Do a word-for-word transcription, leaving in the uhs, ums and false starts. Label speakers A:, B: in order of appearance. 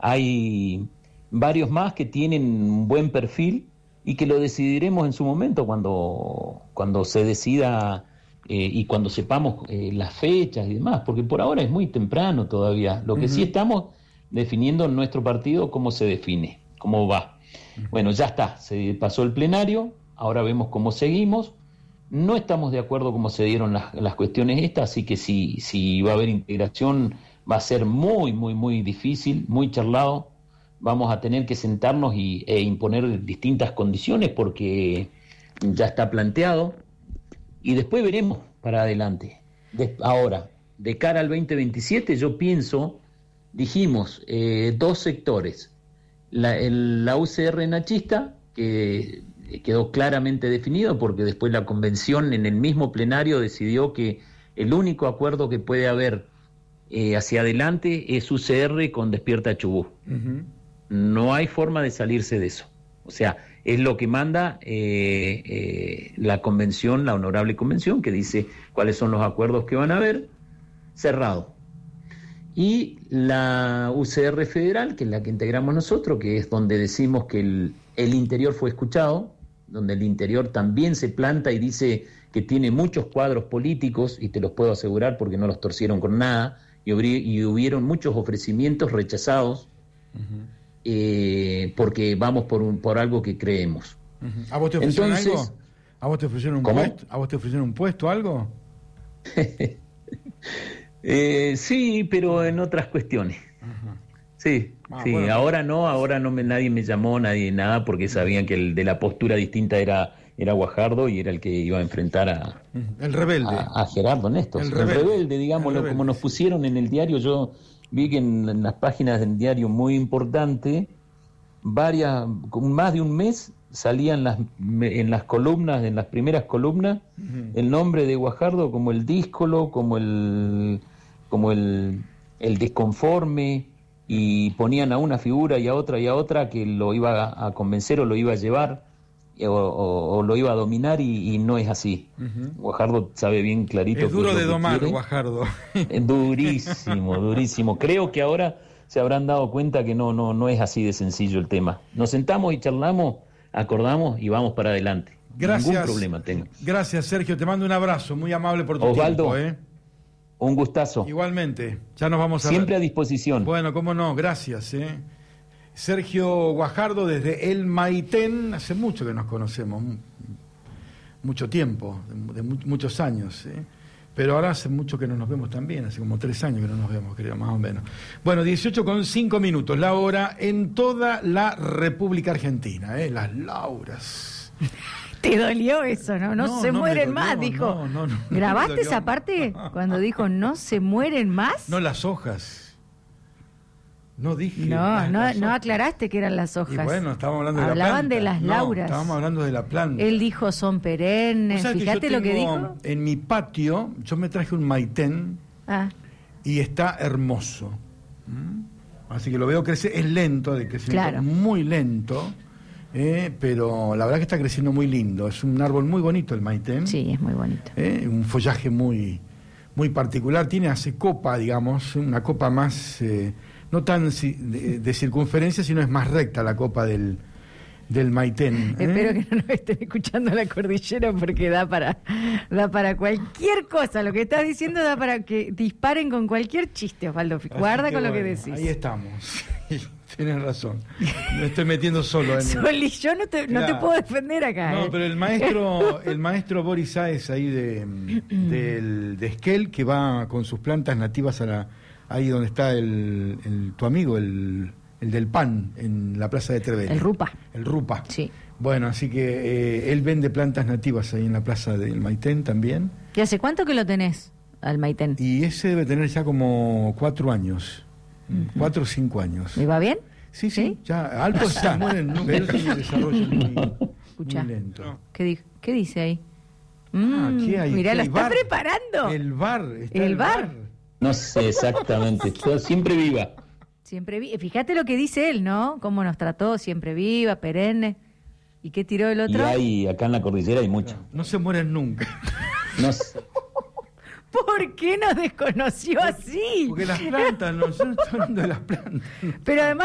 A: hay varios más que tienen un buen perfil y que lo decidiremos en su momento cuando, cuando se decida eh, y cuando sepamos eh, las fechas y demás, porque por ahora es muy temprano todavía. Lo que uh-huh. sí estamos definiendo en nuestro partido cómo se define, cómo va. Uh-huh. Bueno, ya está, se pasó el plenario, ahora vemos cómo seguimos. No estamos de acuerdo cómo se dieron las, las cuestiones estas, así que si, si va a haber integración va a ser muy, muy, muy difícil, muy charlado. Vamos a tener que sentarnos y, e imponer distintas condiciones porque ya está planteado y después veremos para adelante. De, ahora, de cara al veinte veintisiete yo pienso, dijimos, eh, dos sectores, la, el, la U C R nachista, que quedó claramente definido porque después la convención en el mismo plenario decidió que el único acuerdo que puede haber eh, hacia adelante es U C R con Despierta Chubut. Uh-huh. No hay forma de salirse de eso. O sea, es lo que manda eh, eh, la convención, la honorable convención, que dice cuáles son los acuerdos que van a haber, cerrado. Y la U C R federal, que es la que integramos nosotros, que es donde decimos que el, el interior fue escuchado, donde el interior también se planta y dice que tiene muchos cuadros políticos, y te los puedo asegurar porque no los torcieron con nada, y, hubri, y hubieron muchos ofrecimientos rechazados, uh-huh. eh, porque vamos por, un, por algo que creemos.
B: Uh-huh. ¿A vos te ofrecieron Entonces, algo? ¿A vos te ofrecieron un ¿cómo? puesto? ¿A vos te ofrecieron un puesto, algo?
A: eh, sí, pero en otras cuestiones. Uh-huh. Sí, ah, sí. Bueno. Ahora no, ahora no me, nadie me llamó, nadie nada, porque sabían que el de la postura distinta era, era Guajardo y era el que iba a enfrentar a...
B: El rebelde.
A: A, a Gerardo Nestos.
B: El
A: el
B: rebelde,
A: rebelde digámoslo, el rebelde. Como nos pusieron en el diario, yo vi que en, en las páginas del diario muy importante, varias, con más de un mes salían las, en las columnas, en las primeras columnas, uh-huh. el nombre de Guajardo como el díscolo, como el, como el, el desconforme, y ponían a una figura y a otra y a otra que lo iba a convencer o lo iba a llevar o, o, o lo iba a dominar y, y no es así. Uh-huh. Guajardo sabe bien clarito.
B: Es duro
A: que
B: de
A: es
B: domar, Guajardo.
A: Es durísimo, durísimo. Creo que ahora se habrán dado cuenta que no, no, no es así de sencillo el tema. Nos sentamos y charlamos, acordamos y vamos para adelante.
B: Gracias.
A: Ningún problema tengo.
B: Gracias, Sergio. Te mando un abrazo. Muy amable por tu
A: Osvaldo,
B: tiempo, ¿eh?
A: Un gustazo.
B: Igualmente, ya nos vamos a
A: Siempre
B: ver.
A: a disposición.
B: Bueno, cómo no, gracias. ¿eh? Sergio Guajardo desde El Maitén, hace mucho que nos conocemos, mucho tiempo, de, de muchos años. ¿eh? Pero ahora hace mucho que no nos vemos también, hace como tres años que no nos vemos, creo, más o menos. Bueno, dieciocho con cinco minutos, la hora en toda la República Argentina, ¿eh? Las Lauras.
C: Te dolió eso, ¿no? No, no se no mueren dolió, más, dijo.
B: No, no, no,
C: ¿Grabaste no esa parte? Cuando dijo, ¿no se mueren más?
B: No, las hojas. No dije.
C: No, las, no, las no aclaraste que eran las hojas.
B: Y bueno, estábamos hablando de
C: Hablaban
B: la planta.
C: de las
B: no,
C: lauras.
B: Estábamos hablando de la planta.
C: Él dijo, son perennes.
B: O sea,
C: Fíjate
B: que
C: lo que dijo.
B: En mi patio, yo me traje un maitén ah. y está hermoso. ¿Mm? Así que lo veo crecer. Es lento, de crecimiento claro. muy lento. Eh, pero la verdad que está creciendo muy lindo. Es un árbol muy bonito el maitén.
C: Sí, es muy bonito.
B: Eh, un follaje muy, muy particular. Tiene, hace copa, digamos, una copa más, eh, no tan de, de circunferencia, sino es más recta la copa del, del maitén. ¿eh?
C: Espero que no nos estén escuchando la cordillera porque da para, da para cualquier cosa. Lo que estás diciendo da para que disparen con cualquier chiste, Osvaldo. Guarda con
B: bueno,
C: lo que decís.
B: Ahí estamos. Tienes razón. Me estoy metiendo solo en...
C: Soli, yo no te, no te puedo defender acá.
B: No,
C: ¿eh?
B: pero el maestro el maestro Boris Sáez ahí de, de, de Esquel, que va con sus plantas nativas a la, ahí donde está el, el tu amigo, el, el del pan, en la plaza de Trevel.
C: El Rupa.
B: El Rupa.
C: Sí.
B: Bueno, así que eh, él vende plantas nativas ahí en la plaza del Maitén también.
C: ¿Y hace cuánto que lo tenés al Maitén?
B: Y ese debe tener ya como cuatro años. Uh-huh. Cuatro o cinco años.
C: ¿Y va bien?
B: Sí, sí, ¿Sí? ya alto está. Pero es un desarrollo muy, muy lento.
C: ¿Qué, di- ¿Qué dice ahí?
B: Ah,
C: mm,
B: ¿qué hay?
C: Mirá,
B: ¿Qué
C: lo
B: hay?
C: está
B: bar.
C: preparando.
B: El bar. Está
C: ¿El,
B: el
C: bar?
B: bar.
A: No sé exactamente. Yo siempre viva.
C: Siempre viva. Fíjate lo que dice él, ¿no? Cómo nos trató, siempre viva, perenne. ¿Y qué tiró el otro?
A: Y hay, acá en la cordillera hay mucho.
B: No, no se mueren nunca.
A: No sé.
C: ¿Por qué nos desconoció así?
B: Porque las plantas, no, yo no estoy hablando de las plantas.
C: Pero además